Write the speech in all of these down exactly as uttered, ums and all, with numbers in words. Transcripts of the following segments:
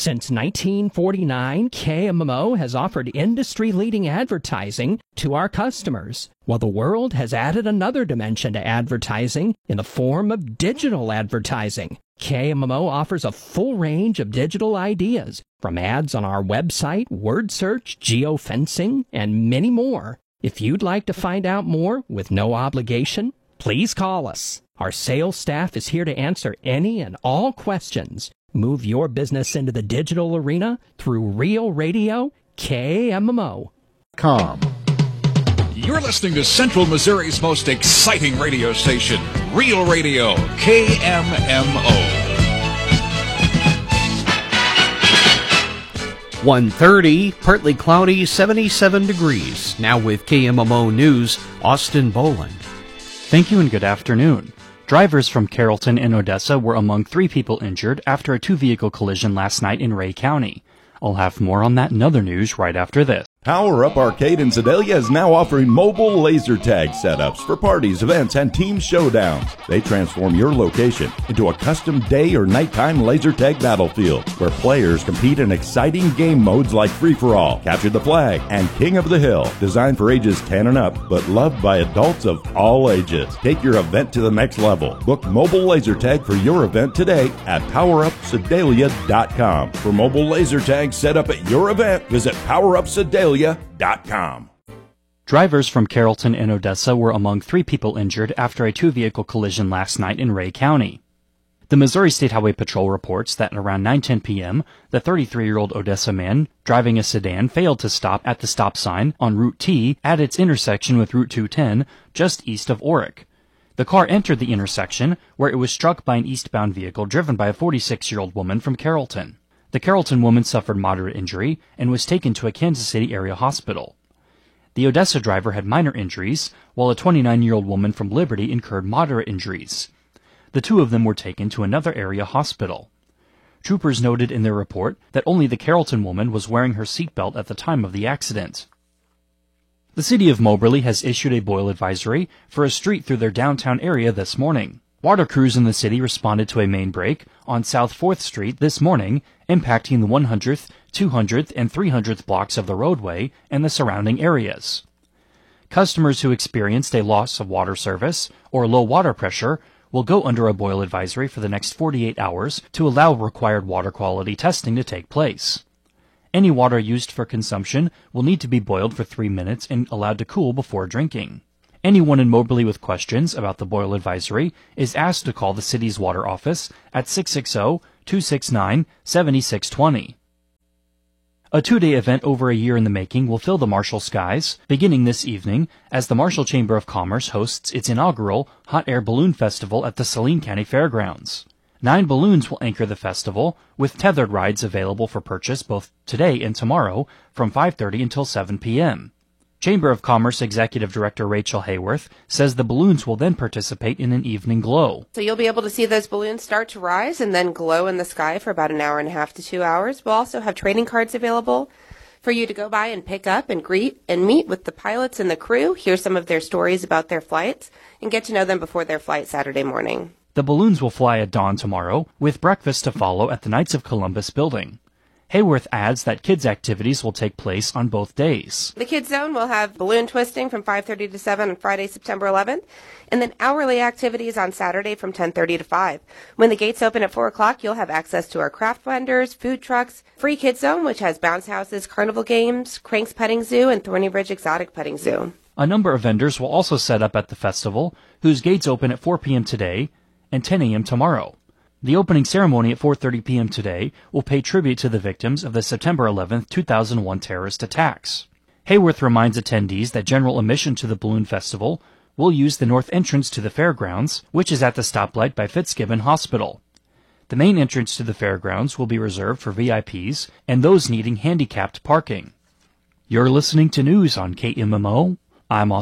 Since nineteen forty-nine, K M M O has offered industry-leading advertising to our customers, while the world has added another dimension to advertising in the form of digital advertising. K M M O offers a full range of digital ideas, from ads on our website, word search, geofencing, and many more. If you'd like to find out more with no obligation, please call us. Our sales staff is here to answer any and all questions. Move your business into the digital arena through Real Radio K M M O. Com. You're listening to Central Missouri's most exciting radio station, Real Radio K M M O. one thirty, partly cloudy, seventy-seven degrees. Now with K M M O News, Austin Boland. Thank you and good afternoon. Drivers from Carrollton and Odessa were among three people injured after a two-vehicle collision last night in Ray County. I'll have more on that and other news right after this. Power Up Arcade in Sedalia is now offering mobile laser tag setups for parties, events, and team showdowns. They transform your location into a custom day or nighttime laser tag battlefield where players compete in exciting game modes like Free-for-All, Capture the Flag, and King of the Hill. Designed for ages ten and up, but loved by adults of all ages. Take your event to the next level. Book mobile laser tag for your event today at power up sedalia dot com. For mobile laser tag set up at your event, visit power up sedalia dot com. Drivers from Carrollton and Odessa were among three people injured after a two-vehicle collision last night in Ray County. The Missouri State Highway Patrol reports that around nine ten p.m., the thirty-three-year-old Odessa man driving a sedan failed to stop at the stop sign on Route T at its intersection with Route two ten, just east of Orick. The car entered the intersection, where it was struck by an eastbound vehicle driven by a forty-six-year-old woman from Carrollton. The Carrollton woman suffered moderate injury and was taken to a Kansas City area hospital. The Odessa driver had minor injuries, while a twenty-nine-year-old woman from Liberty incurred moderate injuries. The two of them were taken to another area hospital. Troopers noted in their report that only the Carrollton woman was wearing her seatbelt at the time of the accident. The city of Moberly has issued a boil advisory for a street through their downtown area this morning. Water crews in the city responded to a main break on South fourth Street this morning, impacting the one hundredth, two hundredth, and three hundredth blocks of the roadway and the surrounding areas. Customers who experienced a loss of water service or low water pressure will go under a boil advisory for the next forty-eight hours to allow required water quality testing to take place. Any water used for consumption will need to be boiled for three minutes and allowed to cool before drinking. Anyone in Moberly with questions about the boil advisory is asked to call the city's water office at six six zero, two six nine, seven six two zero. A two-day event over a year in the making will fill the Marshall skies, beginning this evening as the Marshall Chamber of Commerce hosts its inaugural Hot Air Balloon Festival at the Saline County Fairgrounds. Nine balloons will anchor the festival, with tethered rides available for purchase both today and tomorrow from five thirty until seven p.m. Chamber of Commerce Executive Director Rachel Hayworth says the balloons will then participate in an evening glow. So you'll be able to see those balloons start to rise and then glow in the sky for about an hour and a half to two hours. We'll also have trading cards available for you to go by and pick up and greet and meet with the pilots and the crew, hear some of their stories about their flights, and get to know them before their flight Saturday morning. The balloons will fly at dawn tomorrow, with breakfast to follow at the Knights of Columbus building. Hayworth adds that kids' activities will take place on both days. The Kids Zone will have balloon twisting from five thirty to seven on Friday, September eleventh, and then hourly activities on Saturday from ten thirty to five. When the gates open at four o'clock, you'll have access to our craft vendors, food trucks, free Kids Zone, which has bounce houses, carnival games, Cranks Petting Zoo, and Thorny Ridge Exotic Petting Zoo. A number of vendors will also set up at the festival, whose gates open at four p.m. today and ten a.m. tomorrow. The opening ceremony at four thirty p.m. today will pay tribute to the victims of the September eleventh, two thousand one terrorist attacks. Hayworth reminds attendees that general admission to the Balloon Festival will use the north entrance to the fairgrounds, which is at the stoplight by Fitzgibbon Hospital. The main entrance to the fairgrounds will be reserved for V I Ps and those needing handicapped parking. You're listening to news on K M M O. I'm Austin.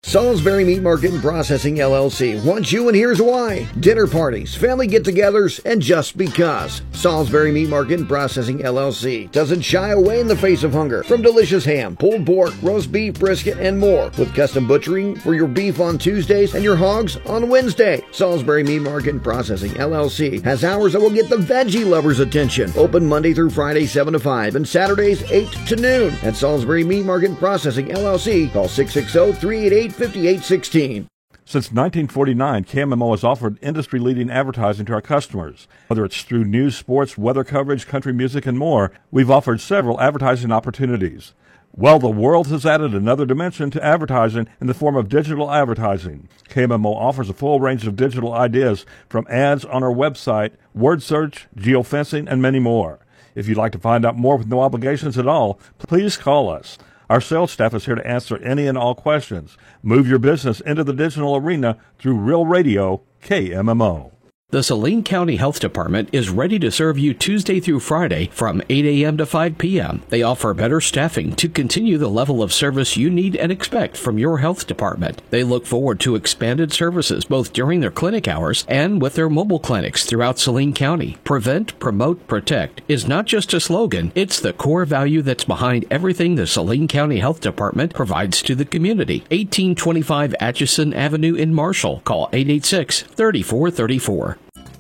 Salisbury Meat Market and Processing, L L C wants you, and here's why. Dinner parties, family get-togethers, and just because. Salisbury Meat Market and Processing, L L C doesn't shy away in the face of hunger from delicious ham, pulled pork, roast beef, brisket, and more, with custom butchering for your beef on Tuesdays and your hogs on Wednesday. Salisbury Meat Market and Processing, L L C has hours that will get the veggie lovers' attention. Open Monday through Friday, seven to five, and Saturdays, eight to noon. At Salisbury Meat Market and Processing, L L C, call six six zero, three eight eight, five eight one six. Since nineteen forty-nine, K M M O has offered industry-leading advertising to our customers. Whether it's through news, sports, weather coverage, country music, and more, we've offered several advertising opportunities. Well, the world has added another dimension to advertising in the form of digital advertising. K M M O offers a full range of digital ideas, from ads on our website, word search, geofencing, and many more. If you'd like to find out more with no obligations at all, please call us. Our sales staff is here to answer any and all questions. Move your business into the digital arena through Real Radio K M M O. The Saline County Health Department is ready to serve you Tuesday through Friday from eight a.m. to five p.m. They offer better staffing to continue the level of service you need and expect from your health department. They look forward to expanded services both during their clinic hours and with their mobile clinics throughout Saline County. Prevent, promote, protect is not just a slogan, it's the core value that's behind everything the Saline County Health Department provides to the community. eighteen twenty-five Atchison Avenue in Marshall. Call eight eight six, three four three four.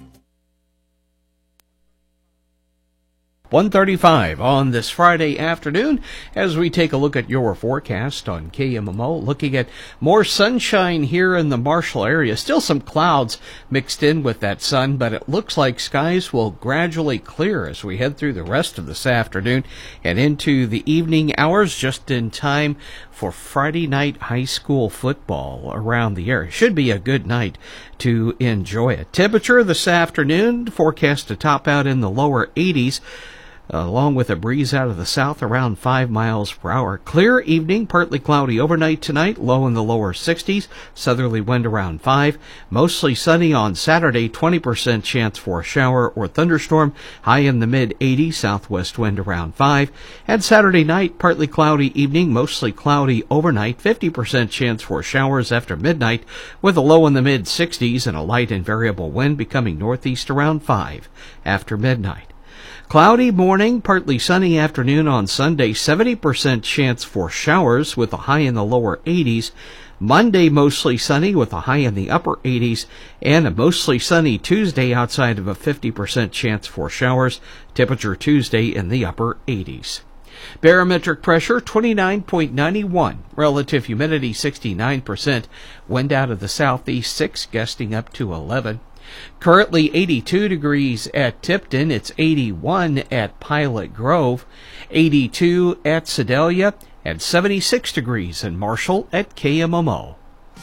one thirty-five on this Friday afternoon as we take a look at your forecast on K M M O, looking at more sunshine here in the Marshall area. Still some clouds mixed in with that sun, but it looks like skies will gradually clear as we head through the rest of this afternoon and into the evening hours, just in time for Friday night high school football around the area. Should be a good night to enjoy it. Temperature this afternoon forecast to top out in the lower eighties. Uh, along with a breeze out of the south around five miles per hour. Clear evening, partly cloudy overnight tonight, low in the lower sixties, southerly wind around five. Mostly sunny on Saturday, twenty percent chance for a shower or thunderstorm, high in the mid eighties, southwest wind around five. And Saturday night, partly cloudy evening, mostly cloudy overnight, fifty percent chance for showers after midnight, with a low in the mid sixties and a light and variable wind becoming northeast around five after midnight. Cloudy morning, partly sunny afternoon on Sunday, seventy percent chance for showers with a high in the lower eighties. Monday, mostly sunny with a high in the upper eighties, and a mostly sunny Tuesday outside of a fifty percent chance for showers. Temperature Tuesday in the upper eighties. Barometric pressure twenty-nine point nine one. Relative humidity sixty-nine percent. Wind out of the southeast six, gusting up to eleven. Currently eighty-two degrees at Tipton. It's eighty-one at Pilot Grove, eighty-two at Sedalia, and seventy-six degrees in Marshall at K M M O.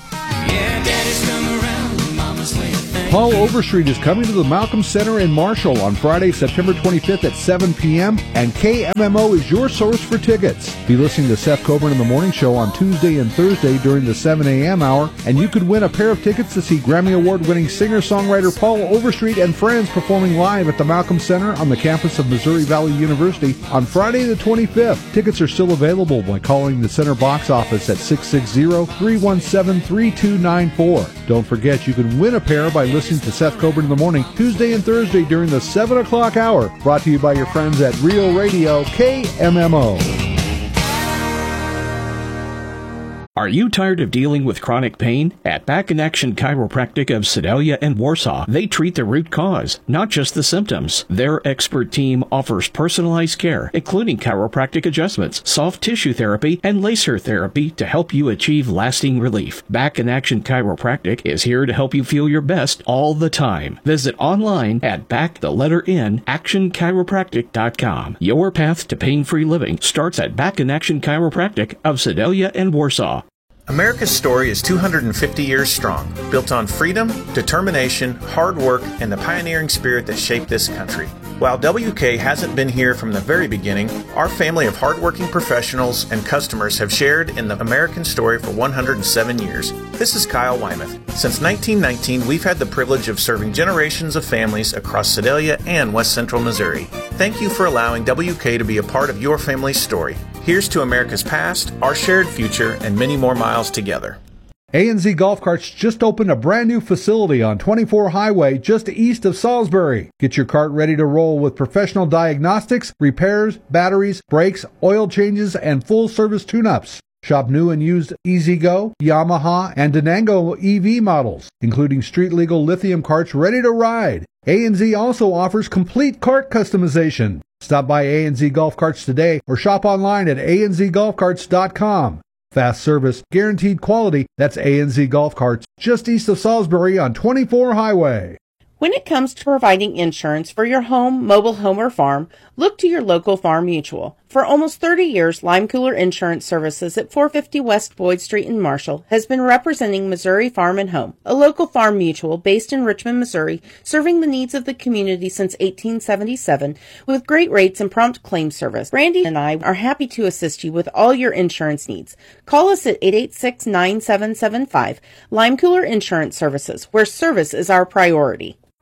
Yeah, Daddy's come around, Mama's laying things. Paul Overstreet is coming to the Malcolm Center in Marshall on Friday, September twenty-fifth at seven p.m., and K M M O is your source for tickets. Be listening to Seth Coburn in the Morning Show on Tuesday and Thursday during the seven a.m. hour, and you could win a pair of tickets to see Grammy Award-winning singer-songwriter Paul Overstreet and friends performing live at the Malcolm Center on the campus of Missouri Valley University on Friday the twenty-fifth. Tickets are still available by calling the Center box office at six six zero, three one seven, three two nine four. Don't forget, you can win a pair by listening to Seth Coburn in the Morning Tuesday and Thursday during the seven o'clock hour. Brought to you by your friends at Real Radio K M M O. Are you tired of dealing with chronic pain? At Back in Action Chiropractic of Sedalia and Warsaw, they treat the root cause, not just the symptoms. Their expert team offers personalized care, including chiropractic adjustments, soft tissue therapy, and laser therapy to help you achieve lasting relief. Back in Action Chiropractic is here to help you feel your best all the time. Visit online at back, the letter N, action chiropractic dot com. Your path to pain-free living starts at Back in Action Chiropractic of Sedalia and Warsaw. America's story is two hundred fifty years strong, built on freedom, determination, hard work, and the pioneering spirit that shaped this country. While W K hasn't been here from the very beginning, our family of hardworking professionals and customers have shared in the American story for one hundred seven years. This is Kyle Wymuth. Since nineteen nineteen, we've had the privilege of serving generations of families across Sedalia and West Central Missouri. Thank you for allowing W K to be a part of your family's story. Here's to America's past, our shared future, and many more miles together. A N Z Golf Carts just opened a brand new facility on twenty-four Highway just east of Salisbury. Get your cart ready to roll with professional diagnostics, repairs, batteries, brakes, oil changes, and full service tune-ups. Shop new and used E-Z-Go, Yamaha, and Denango E V models, including street-legal lithium carts ready to ride. A N Z also offers complete cart customization. Stop by A N Z Golf Carts today or shop online at A N Z golf carts dot com. Fast service, guaranteed quality. That's A N Z Golf Carts, just east of Salisbury on twenty-four Highway. When it comes to providing insurance for your home, mobile home, or farm, look to your local Farm Mutual. For almost thirty years, Lime Cooler Insurance Services at four fifty West Boyd Street in Marshall has been representing Missouri Farm and Home, a local farm mutual based in Richmond, Missouri, serving the needs of the community since eighteen seventy-seven with great rates and prompt claim service. Brandy and I are happy to assist you with all your insurance needs. Call us at eight eight six, nine seven seven five. Lime Cooler Insurance Services, where service is our priority.